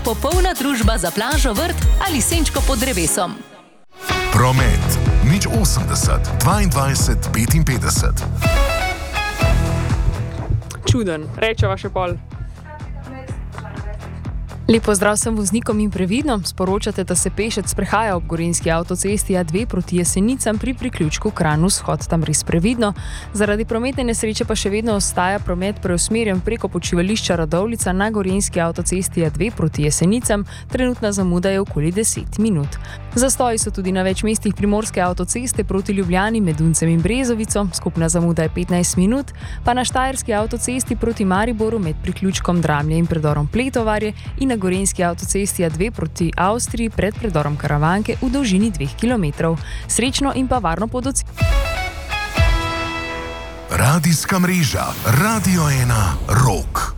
popolna družba za plažo, vrt ali senčko pod drevesom. Promet 080 22 55. Čuden, rečeva še pol. Lep pozdrav vsem voznikom in previdno. Sporočate, da se pešec sprehaja ob gorenjski avtocesti A2 proti Jesenicam pri priključku Kranj-Vzhod. Tam res previdno. Zaradi prometne nesreče pa še vedno ostaja promet preusmerjen preko počivališča Radovljica na gorenjski avtocesti A2 proti Jesenicam. Trenutna zamuda je okoli 10 minut. Zastoji so tudi na več mestih primorske avtoceste proti Ljubljani med Duncem in Brezovico. Skupna zamuda je 15 minut, pa na štajerski avtocesti proti Mariboru med priključkom Dramlje in predorom Pletovarje in na gorenjski avtocesti A2 proti Avstriji pred predorom Karavanke v dolžini 2 km. Srečno in pa varno pot do cilja. Radijska mreža Radio 1 Rock.